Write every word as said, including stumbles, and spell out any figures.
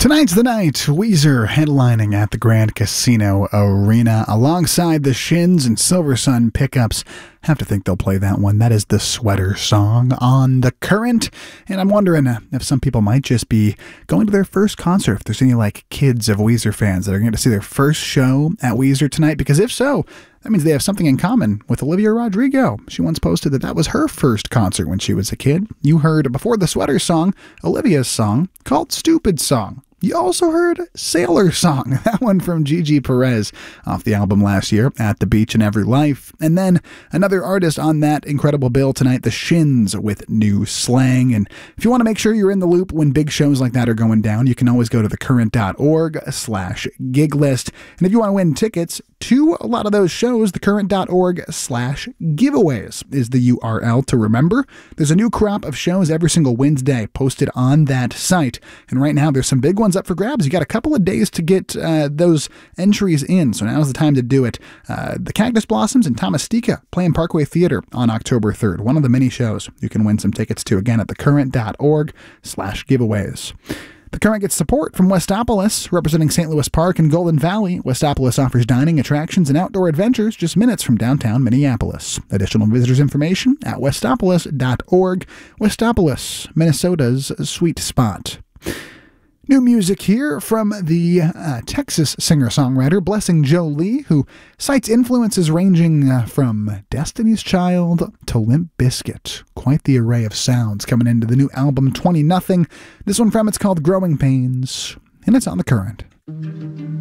Tonight's the night. Weezer headlining at the Grand Casino Arena alongside the Shins and Silver Sun Pickups. Have to think they'll play that one. That is the Sweater Song on The Current. And I'm wondering if some people might just be going to their first concert, if there's any like kids of Weezer fans that are going to see their first show at Weezer tonight. Because if so, that means they have something in common with Olivia Rodrigo. She once posted that that was her first concert when she was a kid. You heard before the Sweater Song, Olivia's song called Stupid Song. You also heard Sailor Song, that one from Gigi Perez off the album last year, At the Beach and Every Life. And then another artist on that incredible bill tonight, the Shins with New Slang. And if you want to make sure you're in the loop when big shows like that are going down, you can always go to thecurrent.org slash gig list. And if you want to win tickets to a lot of those shows, thecurrent.org slash giveaways is the U R L to remember. There's a new crop of shows every single Wednesday posted on that site. And right now there's some big ones up for grabs. You got a couple of days to get uh, those entries in, so now's the time to do it. Uh, the Cactus Blossoms and Thomastika playing Parkway Theater on October third. One of the many shows you can win some tickets to, again, at thecurrent.org slash giveaways. The Current gets support from Westopolis, representing Saint Louis Park and Golden Valley. Westopolis offers dining, attractions, and outdoor adventures just minutes from downtown Minneapolis. Additional visitors information at westopolis dot org. Westopolis, Minnesota's sweet spot. New music here from the uh, Texas singer-songwriter Blessing Jolie, who cites influences ranging uh, from Destiny's Child to Limp Bizkit. Quite the array of sounds coming into the new album twenty nothing. This one from it's called Growing Pains, and it's on The Current.